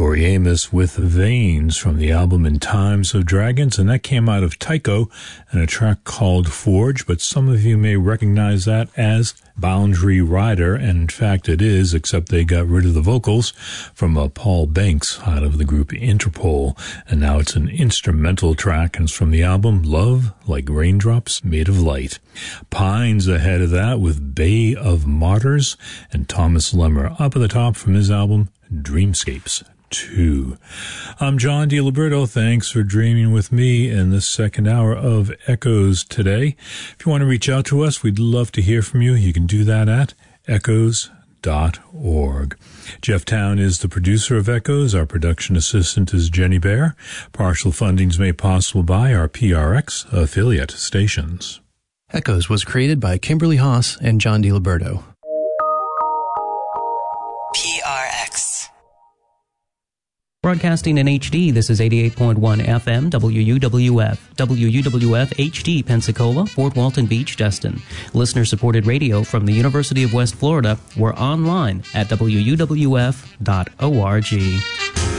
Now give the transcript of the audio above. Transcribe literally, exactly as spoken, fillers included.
Tori Amos with Veins from the album In Times of Dragons, and that came out of Tycho and a track called Forge, but some of you may recognize that as Boundary Rider, and in fact it is, except they got rid of the vocals from uh, Paul Banks out of the group Interpol, and now it's an instrumental track, and it's from the album Love Like Raindrops Made of Light. Pines ahead of that with Bay of Martyrs, and Thomas Lemmer up at the top from his album Dreamscapes two. I'm John DiLiberto. Thanks for dreaming with me in the second hour of Echoes today. If you want to reach out to us, we'd love to hear from you. You can do that at echoes dot org. Jeff Town is the producer of Echoes. Our production assistant is Jenny Bear. Partial funding is made possible by our P R X affiliate stations. Echoes was created by Kimberly Haas and John DiLiberto. P R X. Broadcasting in H D, this is eighty-eight point one F M, W U W F. W U W F H D, Pensacola, Fort Walton Beach, Destin. Listener-supported radio from the University of West Florida. We're online at W U W F dot org.